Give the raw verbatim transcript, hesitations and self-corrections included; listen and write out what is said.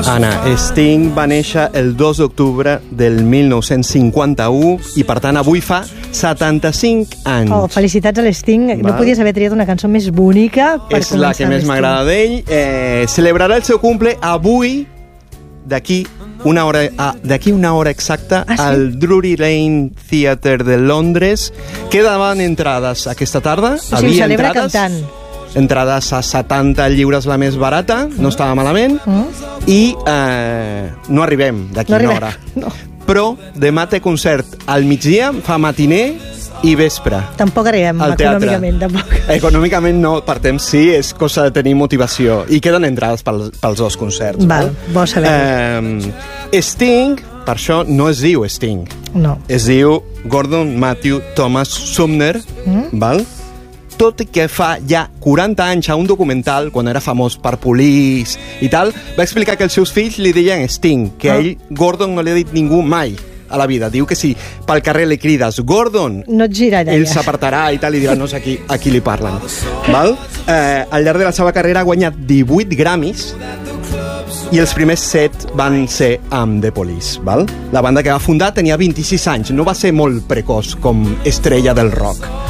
Anna, Sting va néixer el dos d'octubre del mil nou-cents cinquanta-u i, per tant, avui fa setanta-cinc anys. Oh, felicitats a l'Sting. No podies haver triat una cançó més bonica per És la que més m'agrada d'ell. Eh, celebrarà el seu cumple avui, d'aquí una hora, ah, d'aquí una hora exacta, ah, sí? al Drury Lane Theatre de Londres. Quedaven entrades aquesta tarda. O sigui, ho celebra entrades, cantant. Entrades a setanta lliures la més barata, no estava malament, mm. i eh, no arribem d'aquí no una hora. No. Però demà té concert al migdia, fa matiner i vespre. Tampoc arribem econòmicament, tampoc. Econòmicament no, per temps sí, és cosa de tenir motivació. I queden entrades pels, pels dos concerts. Val, bo saber-ho. Eh, Sting, per això no es diu Sting. No. Es diu Gordon Matthew Thomas Sumner, mm. val? Tot i que fa ja quaranta anys a un documental, quan era famós per Police i tal, va explicar que els seus fills li deien Sting, que a ell Gordon no li ha dit ningú mai a la vida. Diu que si pel carrer li crides Gordon, no et gira allà, ell s'apartarà i tal, i dirà no sé a qui, a qui li parlen. Val? Eh, al llarg de la seva carrera ha guanyat divuit Grammys i els primers set van ser amb The Police. Val? La banda que va fundar tenia vint-i-sis anys, no va ser molt precoç com estrella del rock.